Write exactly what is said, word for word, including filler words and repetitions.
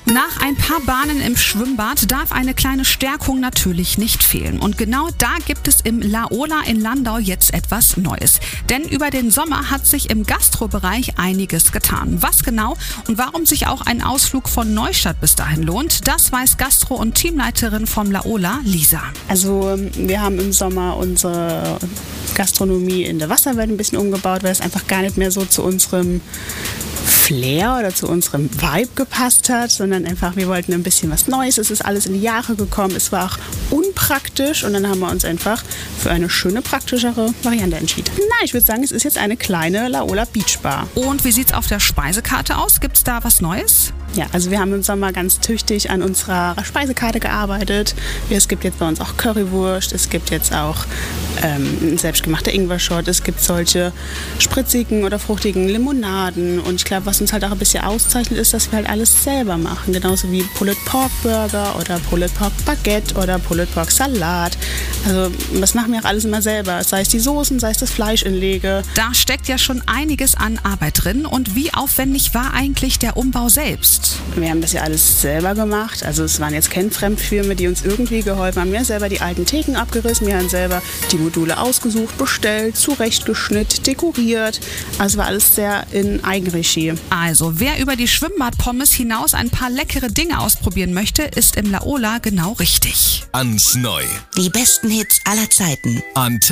Nach ein paar Bahnen im Schwimmbad darf eine kleine Stärkung natürlich nicht fehlen. Und genau da gibt es im Laola in Landau jetzt etwas Neues. Denn über den Sommer hat sich im Gastrobereich einiges getan. Was genau und warum sich auch ein Ausflug von Neustadt bis dahin lohnt, das weiß Gastro- und Teamleiterin vom Laola, Lisa. Also wir haben im Sommer unsere Gastronomie in der Wasserwelt ein bisschen umgebaut, weil es einfach gar nicht mehr so zu unserem Flair oder zu unserem Vibe gepasst hat, sondern einfach, wir wollten ein bisschen was Neues. Es ist alles in die Jahre gekommen, es war auch unpraktisch und dann haben wir uns einfach für eine schöne, praktischere Variante entschieden. Na, ich würde sagen, es ist jetzt eine kleine Laola Beach Bar. Und wie sieht's auf der Speisekarte aus? Gibt's da was Neues? Ja, also wir haben im Sommer ganz tüchtig an unserer Speisekarte gearbeitet. Es gibt jetzt bei uns auch Currywurst, es gibt jetzt auch ähm, selbstgemachte Ingwer-Shot, es gibt solche spritzigen oder fruchtigen Limonaden und ich glaube, was uns halt auch ein bisschen auszeichnet, ist, dass wir halt alles selber machen. Genauso wie Pulled Pork Burger oder Pulled Pork Baguette oder Pulled Pork Salat. Also das machen wir auch alles immer selber, sei es die Soßen, sei es das Fleischinlege. Da steckt ja schon einiges an Arbeit drin. Und wie aufwendig war eigentlich der Umbau selbst? Wir haben das ja alles selber gemacht. Also es waren jetzt keine Fremdfirmen, die uns irgendwie geholfen haben. Wir haben selber die alten Theken abgerissen, wir haben selber die Module ausgesucht, bestellt, zurechtgeschnitten, dekoriert. Also es war alles sehr in Eigenregie. Also wer über die Schwimmbadpommes hinaus ein paar leckere Dinge ausprobieren möchte, ist im Laola genau richtig. Ans Neu. Die besten Hits aller Zeiten. Antenne.